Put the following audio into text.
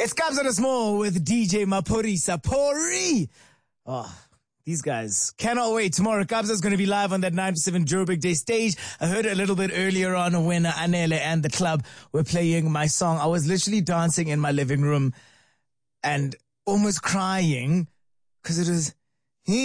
It's Kabza De Small with DJ Maphorisa Pori. Oh, these guys cannot wait. Tomorrow, Kabza's going to be live on that 9 to 7 Joburg Day stage. I heard it a little bit earlier on when Anele and the club were playing my song. I was literally dancing in my living room and almost crying because it was